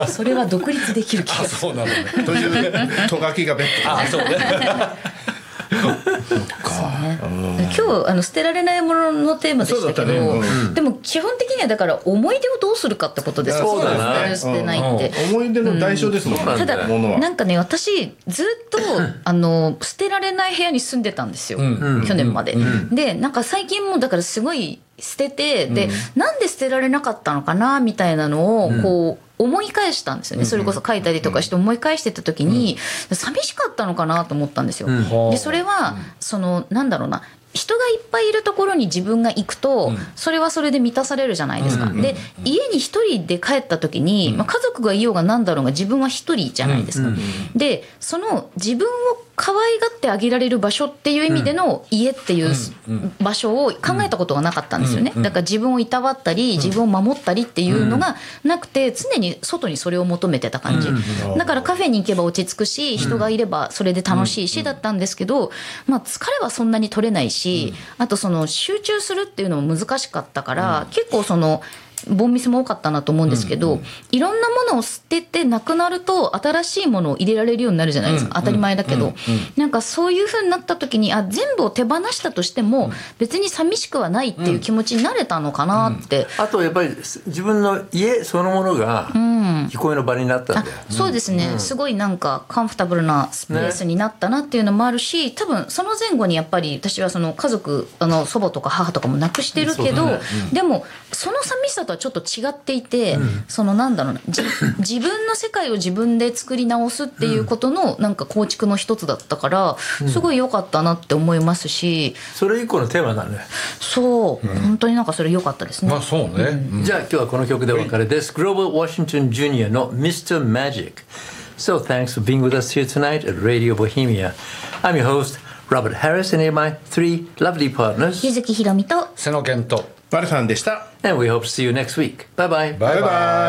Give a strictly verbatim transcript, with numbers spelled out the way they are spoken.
それは独立できる気がする。 そうなのね。 途中でとがきがベッド。 あ、そうね。 今日あの捨てられないもののテーマでしたけど、 そうだったねうん、 でも基本的にはだから思い出をどうするかってことですよ。 そうだね捨てないって、 思い出の代償ですもん、 ただものは。 なんかね、私ずっとあの捨てられない部屋に住んでたんですよ、 うん去年まで、でなんか最近もだからすごい捨てて、でなんで捨てられなかったのかなみたいなのをこう思い返したんですよね。それこそ書いたりとかして思い返してた時に、寂しかったのかなと思ったんですよ。でそれはそのなんだろうな、人がいっぱいいるところに自分が行くと、それはそれで満たされるじゃないですか。で家に一人で帰った時に、まあ、家族がいようがなんだろうが自分は一人じゃないですか。でその自分を可愛がってあげられる場所っていう意味での家っていう場所を考えたことがなかったんですよね。だから自分をいたわったり自分を守ったりっていうのがなくて、常に外にそれを求めてた感じ。だからカフェに行けば落ち着くし、人がいればそれで楽しいしだったんですけど、まあ疲れはそんなに取れないし、あとその集中するっていうのも難しかったから、結構そのボンミスも多かったなと思うんですけど、うんうん、いろんなものを捨ててなくなると新しいものを入れられるようになるじゃないですか、うんうん、当たり前だけど、うんうん、なんかそういう風になった時に、あ全部を手放したとしても別に寂しくはないっていう気持ちになれたのかなって、 うんうん、あとやっぱり自分の家そのものが憩いの場になったんだよ、 うん、そうですね、うん、すごいなんかカンフォタブルなスペースになったなっていうのもあるし、ね、多分その前後にやっぱり私はその家族あの祖母とか母とかも亡くしてるけど、ねうん、でもその寂しさとはちょっと違っていて、うん、そのなんだろうな、自分の世界を自分で作り直すっていうことのなんか構築の一つだったから、うん、すごい良かったなって思いますし、 それ以降のテーマだね。 そう、うん、本当になんかそれ良かったですね。 まあそうね、 うん、 じゃあ今日はこの曲でお別れです。グローバル・ワシントン・ジュニアの ミスター Magic。 So thanks for being with us here tonight at Radio Bohemia. I'm your host Robert Harris and here are my three lovely partners 柚木ひろみと瀬野健とバルさんでした。 And we hope to see you next week. Bye bye. Bye bye.